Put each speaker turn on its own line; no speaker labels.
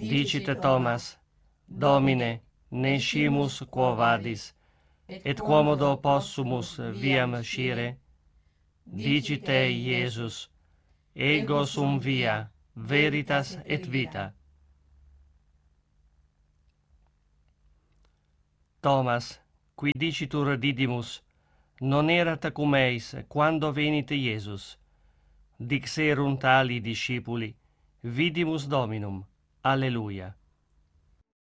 Dicite Thomas, Domine, nescimus quo vadis, et quomodo possumus viam scire? Dicite Iesus, ego sum via, veritas et vita. Thomas, qui dicitur Didymus, non erat cum eis quando venit Iesus. Dixerunt ali discipuli, vidimus Dominum. Alleluia.